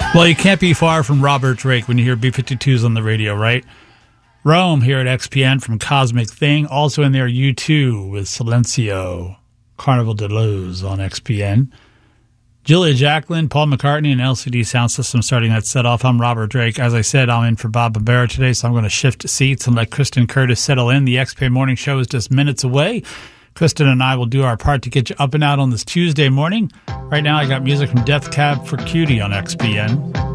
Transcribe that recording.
Well, you can't be far from Robert Drake when you hear B-52s on the radio, right? Rome here at XPN from Cosmic Thing. Also in there, U2 with Silencio. Carnival de Luz on XPN. Julia Jacqueline, Paul McCartney, and LCD Sound System starting that set off. I'm Robert Drake. As I said, I'm in for Bob Barbera today, so I'm going to shift seats and let Kristen Curtis settle in. The XPN Morning Show is just minutes away. Kristen and I will do our part to get you up and out on this Tuesday morning. Right now, I got music from Death Cab for Cutie on XPN.